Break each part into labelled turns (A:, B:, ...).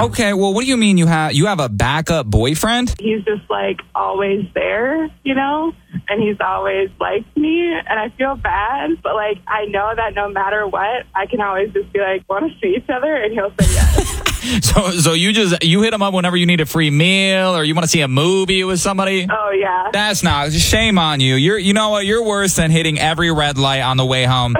A: Okay, well, what do you mean you have a backup boyfriend?
B: He's just like always there, you know, and he's always liked me, and I feel bad, but like I know that no matter what, I can always just be like, want to see each other, and he'll say yes.
A: So you hit him up whenever you need a free meal or you want to see a movie with somebody?
B: Oh yeah.
A: That's not, shame on you. You know what? You're worse than hitting every red light on the way home.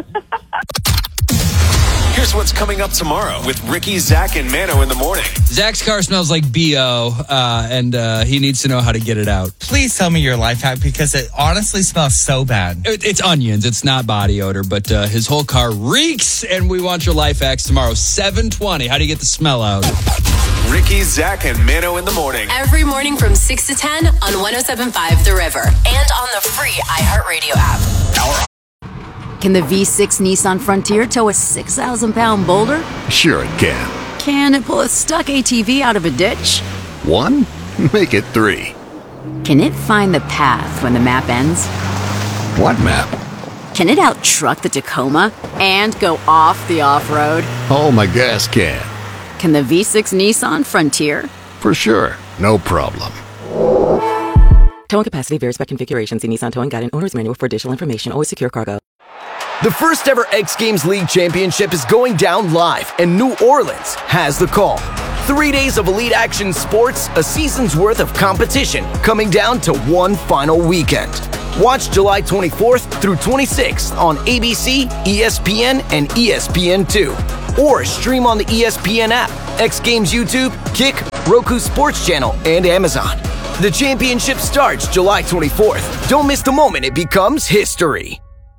C: Here's what's coming up tomorrow with Ricky, Zach, and Mano in the morning.
D: Zach's car smells like BO, and he needs to know how to get it out.
E: Please tell me your life hack because it honestly smells so bad.
D: It's onions. It's not body odor, but his whole car reeks, and we want your life hacks tomorrow, 7:20. How do you get the smell out?
C: Ricky, Zach, and Mano in the morning.
F: Every morning from 6 to 10 on 107.5 The River and on the free iHeartRadio app.
G: Can the V6 Nissan Frontier tow a 6,000-pound boulder?
H: Sure it can.
G: Can it pull a stuck ATV out of a ditch?
H: 1? Make it 3.
G: Can it find the path when the map ends?
H: What map?
G: Can it out-truck the Tacoma and go off the off-road?
H: Oh, my gas can.
G: Can the V6 Nissan Frontier?
H: For sure. No problem.
I: Towing capacity varies by configuration. See Nissan Towing Guide and Owner's Manual for additional information. Always secure cargo.
J: The first ever X Games League Championship is going down live, and New Orleans has the call. 3 days of elite action sports, a season's worth of competition, coming down to one final weekend. Watch July 24th through 26th on ABC, ESPN, and ESPN2. Or stream on the ESPN app, X Games YouTube, Kick, Roku Sports Channel, and Amazon. The championship starts July 24th. Don't miss the moment it becomes history.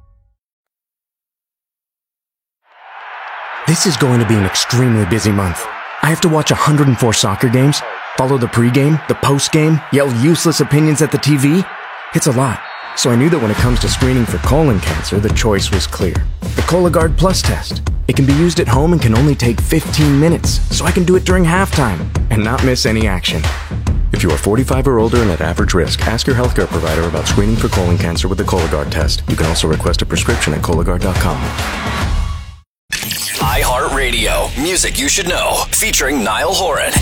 K: This is going to be an extremely busy month. I have to watch 104 soccer games, follow the pregame, the postgame, yell useless opinions at the TV. It's a lot. So I knew that when it comes to screening for colon cancer, the choice was clear. The Cologuard Plus test. It can be used at home and can only take 15 minutes, so I can do it during halftime and not miss any action. If you are 45 or older and at average risk, ask your healthcare provider about screening for colon cancer with the Cologuard test. You can also request a prescription at Cologuard.com.
C: iHeartRadio. Music you should know. Featuring Niall Horan.